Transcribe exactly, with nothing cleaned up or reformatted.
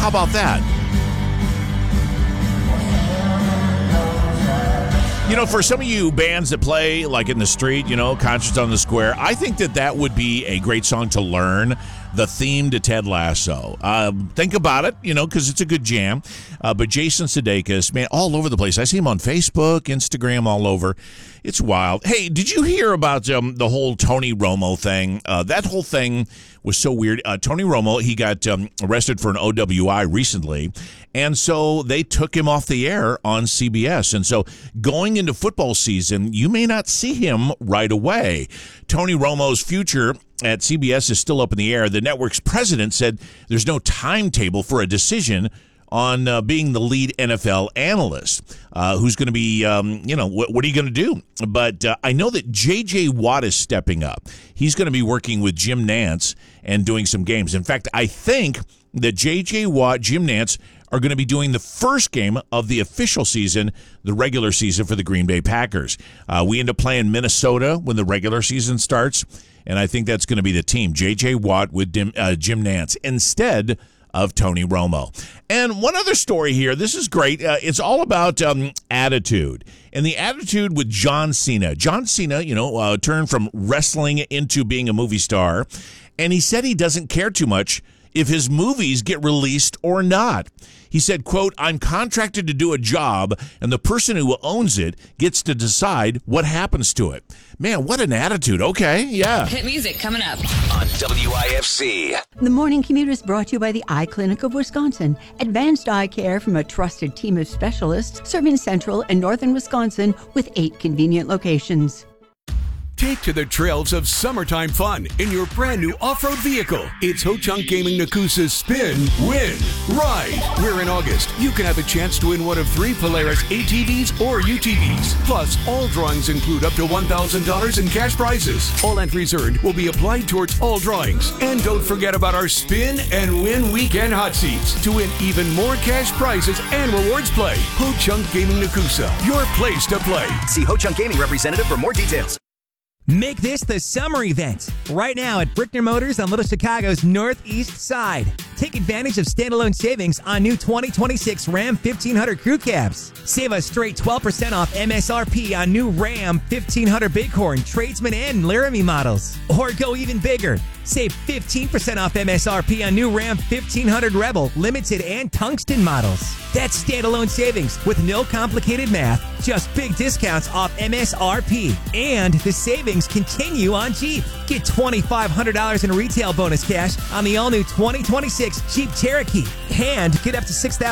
How about that? You know, for some of you bands that play like in the street, you know, concerts on the square, I think that that would be a great song to learn, the theme to Ted Lasso. Uh, think about it, you know, because it's a good jam. Uh, but Jason Sudeikis, man, all over the place. I see him on Facebook, Instagram, all over. It's wild. Hey, did you hear about um, the whole Tony Romo thing? Uh, that whole thing was so weird. Uh, Tony Romo, he got um, arrested for an O W I recently, and so they took him off the air on C B S. And so going into football season, you may not see him right away. Tony Romo's future at C B S is still up in the air. The network's president said there's no timetable for a decision on uh, being the lead N F L analyst. Uh, who's going to be, um, you know, what, what are you going to do? But uh, I know that J J. Watt is stepping up. He's going to be working with Jim Nantz and doing some games. In fact, I think that J J. Watt, Jim Nantz are going to be doing the first game of the official season, the regular season for the Green Bay Packers. Uh, we end up playing Minnesota when the regular season starts, and I think that's going to be the team, J J. Watt with Dim, uh, Jim Nantz, instead of Tony Romo. And one other story here. This is great. Uh, it's all about um, attitude. And the attitude with John Cena. John Cena, you know, uh, turned from wrestling into being a movie star. And he said he doesn't care too much if his movies get released or not. He said, quote, I'm contracted to do a job, and the person who owns it gets to decide what happens to it. Man, what an attitude. Okay, yeah. Hit music coming up on W I F C. The Morning Commute is brought to you by the Eye Clinic of Wisconsin. Advanced eye care from a trusted team of specialists serving central and northern Wisconsin with eight convenient locations. Take to the trails of summertime fun in your brand new off-road vehicle. It's Ho-Chunk Gaming Nakusa's Spin, Win, Ride. Where in August, you can have a chance to win one of three Polaris A T Vs or U T Vs. Plus, all drawings include up to one thousand dollars in cash prizes. All entries earned will be applied towards all drawings. And don't forget about our Spin and Win Weekend Hot Seats to win even more cash prizes and rewards play. Ho-Chunk Gaming Nakusa, your place to play. See Ho-Chunk Gaming representative for more details. Make this the summer event right now at Brickner Motors on Little Chicago's northeast side. Take advantage of standalone savings on new twenty twenty-six Ram fifteen hundred crew cabs. Save a straight twelve percent off M S R P on new Ram fifteen hundred Bighorn, Tradesman, and Laramie models. Or go even bigger. Save fifteen percent off M S R P on new Ram fifteen hundred Rebel, Limited, and Tungsten models. That's standalone savings with no complicated math, just big discounts off M S R P. And the savings continue on Jeep. Get twenty-five hundred dollars in retail bonus cash on the all-new twenty twenty-six Jeep Cherokee. And get up to six thousand dollars